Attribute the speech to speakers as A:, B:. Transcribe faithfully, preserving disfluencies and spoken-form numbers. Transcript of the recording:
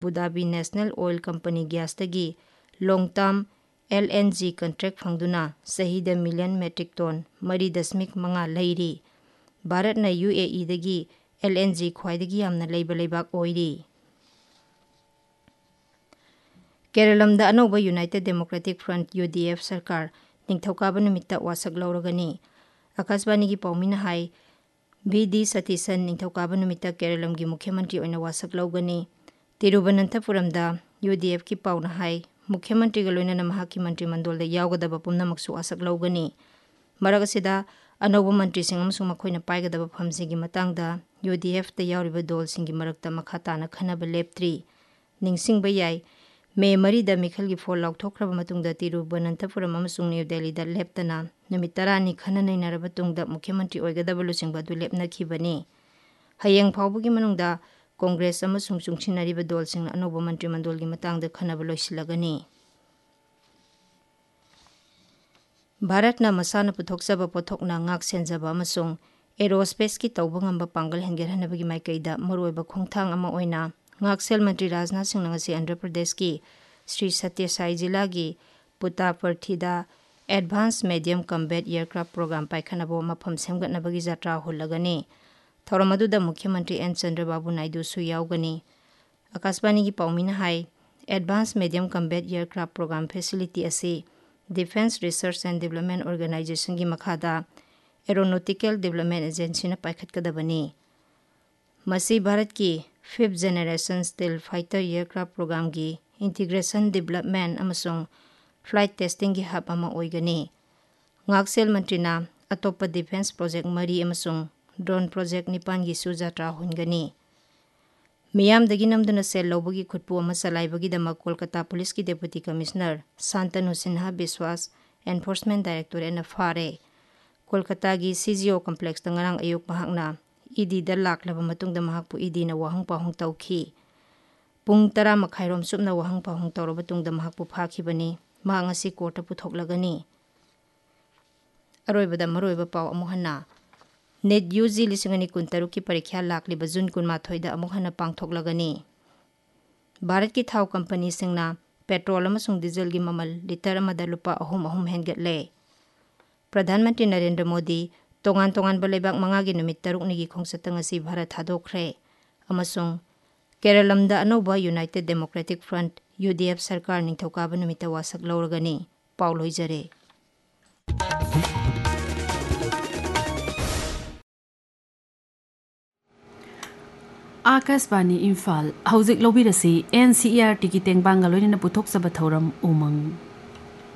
A: Abu Dhabi national oil company गैसतगी long term L N G contract फंगदुना सहीदा million metric ton मरी दशमिक मंगा लेरी भारत न U A E दगी L N G ख्वाइदगी यामना लेबा लेबाक ओइरी केरलम दा अनोबा United democratic front U D F सरकार निंगथौकाबा नुमित्ता वासक लौरगनी आकाशवाणी की पाउमिना हाई भी डी सतीशन निंगथौकाबा नुमित्ता केरलम की मुख्यमंत्री ओइना वासक लौगनी तिरुवनंतपुरम दा यू डी एफ की पाउना हाई मुख्यमंत्री का लोइना महाकी मंत्री मंडल यावगदबा पुमनमकसु वासक लौगनी मरग असिदा अनौब मंत्री सिंह अमसुंग मखोइना पाइगदबा फमसिंगी मतंगदा यू डी एफ ता यावरिबा दोल सिंगी मरगता मखा ताना खनबा लेप्त्री निंगसिंगबा याई मे मरीदा मिखल की फोल लाउथोख्रबा मतुंगदा तिरुवनंतपुरम अमसुंग न्यू दिल्लीदा लेप्तना नुमित तरानी खना नैनारबा तुंगदा मुख्यमंत्री ओइगदबा लुसिंगबा दु लेपनाखिबनी हयेंग फावबगी मनुंगदा कांग्रेस अमसुंग चुंगसिनरिबा दोलसिंगना अनौब मंत्री मंडल की मतंगदा खनबा लोइसिलगनी भारतना मसाना पुथोक्सबा पोथोकना ngak senjaba amasung aerospace ki tawba ngamba pangal henger hanabagi maikaida maroiba khongthang ama oina ngaksel mantri rajnath singh ngasi andhra pradesh ki Sri Satya Sai jila gi Puttaparthida advanced medium combat aircraft program paikhanabo mafam semgatnabagi jatra hulagani thoramadu मुख्यमंत्री N Chandrababu Naidu सु यावगनी आकाशवाणी की पाउमिना high advanced medium combat aircraft program facility असी defence research and development organisation की मखादा aeronautical development agency ने पाइखटकदबनी मसी भारत की fifth generation steel fighter aircraft programme की integration development अमसुंग flight testing की hub अमा ओइगनी ngaksel मंत्रीना अतोप डिफेंस प्रोजेक्ट मरी अमसुंग ड्रोन प्रोजेक्ट निपान की सुजात्रा हुनगनी मियाम दगी नमदुना cell लौबगी खुटपु अमा सलाइबगी दमा कोलकाता पुलिस की डेप्यूटी कमिश्नर शांतनु सिन्हा विश्वास एनफोर्समेंट डायरेक्टोरेट न फारे कोलकाता की CGO complex तंगरांग अयुक महाकना ED the लाखलबा मतुंगदा महाकपु ED न वाहंग पाहुंग तौखी पुंग तरा मखाइरोम सुपना वाहंग पाहुंग तौरबा तुंगदा महाकपु फाखिबनी महांग असि कोर्ट पुथोकलगनी अरोइबदा मरोइबा पाव अमुहन्ना नेट यूजी लिसिंगनी कुंतरु की परीक्षा लाखलिबा जून कुनमाथोइदा अमुहन्ना पांगथोकलगनी भारत की थाव कंपनी सिंगना पेट्रोल अमसुंग डीजल की ममल लिटर अमदा लुपा अहुम अहुम हेनगटले प्रधानमंत्री नरेंद्र मोदी तोंगान तोंगान बलेबाक मंगा की नुमित तरुकनी की खोंगसतंग असि Bharat थादोखरे अमसुंग केरलमदा अनौबा United democratic front U D F सरकार निंगथौकाबा नुमित वासक लौरगनी पाउ लोइजरे
B: Akashvani Imphal हौजिक लौबिरसी N C E R T की तेंगबांगा लोइना पुथोक सब थौरम उमंग